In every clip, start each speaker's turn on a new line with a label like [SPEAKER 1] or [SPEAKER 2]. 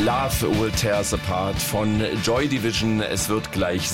[SPEAKER 1] Love Will Tear Us Apart von Joy Division. Es wird gleich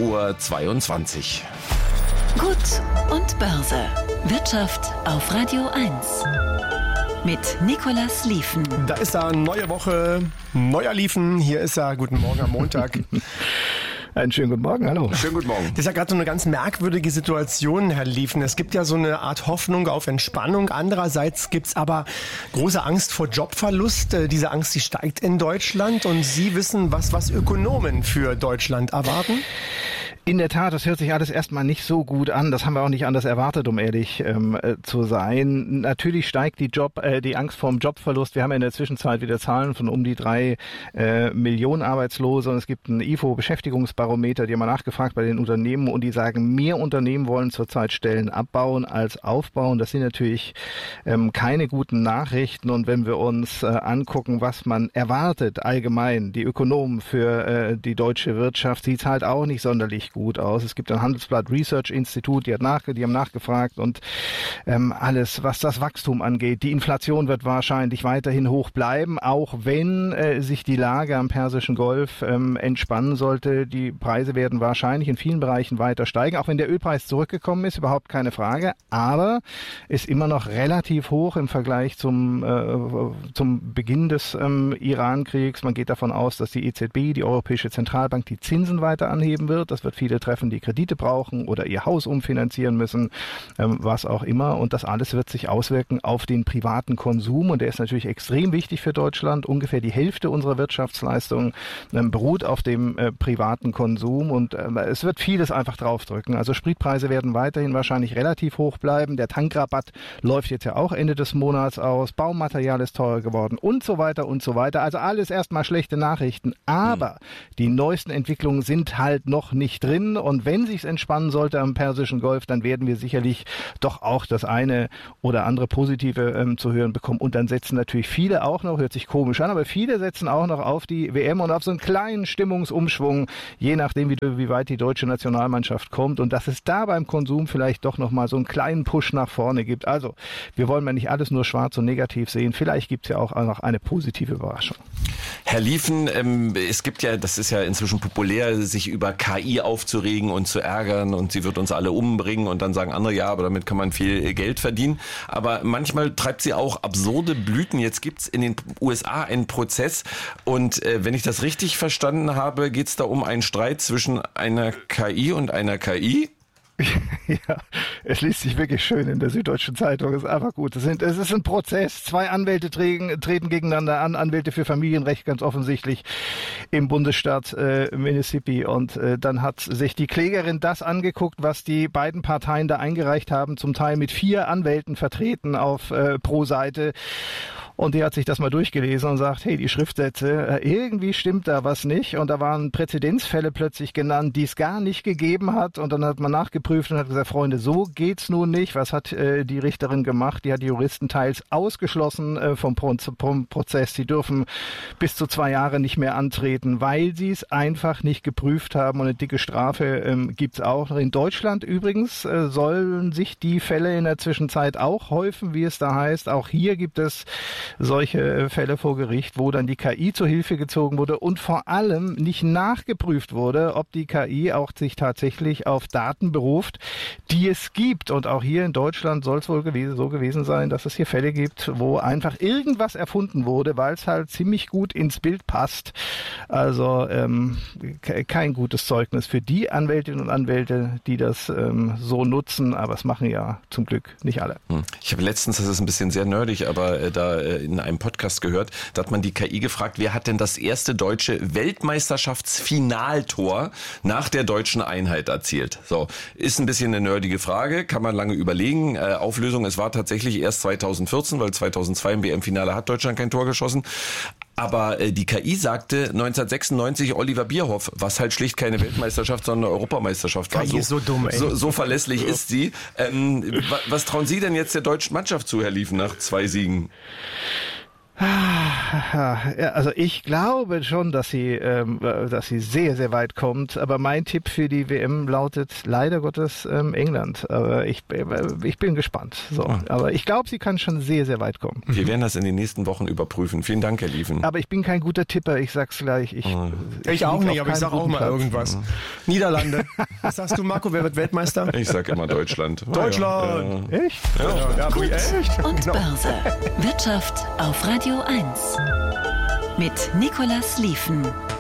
[SPEAKER 1] 7:22 Uhr.
[SPEAKER 2] Gut und Börse. Wirtschaft auf Radio 1. Mit Nicolas Lieven.
[SPEAKER 3] Da ist er, neue Woche, neuer Lieven. Hier ist er. Guten Morgen am Montag.
[SPEAKER 4] Einen schönen guten Morgen, hallo.
[SPEAKER 1] Schönen guten Morgen.
[SPEAKER 3] Das ist ja gerade so eine ganz merkwürdige Situation, Herr Lieven. Es gibt ja so eine Art Hoffnung auf Entspannung. Andererseits gibt's aber große Angst vor Jobverlust. Diese Angst, die steigt in Deutschland. Und Sie wissen, was Ökonomen für Deutschland erwarten?
[SPEAKER 4] In der Tat, das hört sich alles erstmal nicht so gut an. Das haben wir auch nicht anders erwartet, um ehrlich zu sein. Natürlich steigt die Angst vor dem Jobverlust. Wir haben ja in der Zwischenzeit wieder Zahlen von um die 3 Millionen Arbeitslose. Und es gibt ein IFO-Beschäftigungsbarometer, die haben wir nachgefragt bei den Unternehmen. Und die sagen, mehr Unternehmen wollen zurzeit Stellen abbauen als aufbauen. Das sind natürlich keine guten Nachrichten. Und wenn wir uns angucken, was man erwartet allgemein, die Ökonomen für die deutsche Wirtschaft, sieht es halt auch nicht sonderlich gut aus. Es gibt ein Handelsblatt Research Institute, die haben nachgefragt und alles, was das Wachstum angeht. Die Inflation wird wahrscheinlich weiterhin hoch bleiben, auch wenn sich die Lage am Persischen Golf entspannen sollte. Die Preise werden wahrscheinlich in vielen Bereichen weiter steigen, auch wenn der Ölpreis zurückgekommen ist, überhaupt keine Frage, aber ist immer noch relativ hoch im Vergleich zum Beginn des Iran-Kriegs. Man geht davon aus, dass die EZB, die Europäische Zentralbank, die Zinsen weiter anheben wird. Das wird viele treffen, die Kredite brauchen oder ihr Haus umfinanzieren müssen, was auch immer. Und das alles wird sich auswirken auf den privaten Konsum. Und der ist natürlich extrem wichtig für Deutschland. Ungefähr die Hälfte unserer Wirtschaftsleistung beruht auf dem privaten Konsum. Und es wird vieles einfach draufdrücken. Also Spritpreise werden weiterhin wahrscheinlich relativ hoch bleiben. Der Tankrabatt läuft jetzt ja auch Ende des Monats aus. Baumaterial ist teurer geworden und so weiter und so weiter. Also alles erstmal schlechte Nachrichten. Aber die neuesten Entwicklungen sind halt noch nicht drin. Und wenn sich's entspannen sollte am Persischen Golf, dann werden wir sicherlich doch auch das eine oder andere Positive zu hören bekommen. Und dann setzen natürlich viele auch noch, hört sich komisch an, aber viele setzen auch noch auf die WM und auf so einen kleinen Stimmungsumschwung, je nachdem, wie weit die deutsche Nationalmannschaft kommt. Und dass es da beim Konsum vielleicht doch nochmal so einen kleinen Push nach vorne gibt. Also, wir wollen mal nicht alles nur schwarz und negativ sehen. Vielleicht gibt's ja auch noch eine positive Überraschung.
[SPEAKER 1] Herr Lieven, es gibt ja, das ist ja inzwischen populär, sich über KI aufzuregen und zu ärgern und sie wird uns alle umbringen und dann sagen andere, ja, aber damit kann man viel Geld verdienen. Aber manchmal treibt sie auch absurde Blüten. Jetzt gibt's in den USA einen Prozess und wenn ich das richtig verstanden habe, geht's da um einen Streit zwischen einer KI und einer KI.
[SPEAKER 4] Ja, es liest sich wirklich schön in der Süddeutschen Zeitung. Es ist einfach gut. Es ist ein Prozess. 2 Anwälte treten gegeneinander an. Anwälte für Familienrecht ganz offensichtlich im Bundesstaat Mississippi. Und dann hat sich die Klägerin das angeguckt, was die beiden Parteien da eingereicht haben. Zum Teil mit 4 Anwälten vertreten pro Seite. Und die hat sich das mal durchgelesen und sagt, hey, die Schriftsätze, irgendwie stimmt da was nicht. Und da waren Präzedenzfälle plötzlich genannt, die es gar nicht gegeben hat. Und dann hat man nachgeprüft und hat gesagt, Freunde, so geht's nun nicht. Was hat die Richterin gemacht? Die hat die Juristen teils ausgeschlossen vom Prozess. Sie dürfen bis zu 2 Jahre nicht mehr antreten, weil sie es einfach nicht geprüft haben. Und eine dicke Strafe gibt's auch noch. In Deutschland übrigens sollen sich die Fälle in der Zwischenzeit auch häufen, wie es da heißt. Auch hier gibt es solche Fälle vor Gericht, wo dann die KI zur Hilfe gezogen wurde und vor allem nicht nachgeprüft wurde, ob die KI auch sich tatsächlich auf Daten beruft, die es gibt. Und auch hier in Deutschland soll es wohl so gewesen sein, dass es hier Fälle gibt, wo einfach irgendwas erfunden wurde, weil es halt ziemlich gut ins Bild passt. Also kein gutes Zeugnis für die Anwältinnen und Anwälte, die das so nutzen, aber es machen ja zum Glück nicht alle.
[SPEAKER 1] Ich habe letztens, das ist ein bisschen sehr nerdig, aber da in einem Podcast gehört, da hat man die KI gefragt, wer hat denn das erste deutsche Weltmeisterschaftsfinaltor nach der deutschen Einheit erzielt? So, ist ein bisschen eine nerdige Frage, kann man lange überlegen. Auflösung, es war tatsächlich erst 2014, weil 2002 im WM-Finale hat Deutschland kein Tor geschossen. Aber die KI sagte 1996 Oliver Bierhoff, was halt schlicht keine Weltmeisterschaft, sondern eine Europameisterschaft war.
[SPEAKER 3] KI ist so dumm, ey.
[SPEAKER 1] So verlässlich ist sie. Was trauen Sie denn jetzt der deutschen Mannschaft zu, Herr Lieven, nach 2 Siegen?
[SPEAKER 4] Also ich glaube schon, dass sie sehr, sehr weit kommt. Aber mein Tipp für die WM lautet leider Gottes England. Aber ich bin gespannt. So. Aber ich glaube, sie kann schon sehr, sehr weit kommen.
[SPEAKER 1] Wir werden das in den nächsten Wochen überprüfen. Vielen Dank, Herr Lieven.
[SPEAKER 4] Aber ich bin kein guter Tipper. Ich sag's gleich. Ich
[SPEAKER 3] auch nicht, aber ich sag auch mal irgendwas. Niederlande. Was sagst du, Marco? Wer wird Weltmeister?
[SPEAKER 1] Ich sag immer Deutschland.
[SPEAKER 3] Deutschland!
[SPEAKER 1] Ja.
[SPEAKER 4] Echt?
[SPEAKER 3] Ja,
[SPEAKER 2] Gut
[SPEAKER 3] echt?
[SPEAKER 2] und
[SPEAKER 3] Genau.
[SPEAKER 2] Börse. Wirtschaft auf Radio 1. Mit Nicolas Lieven.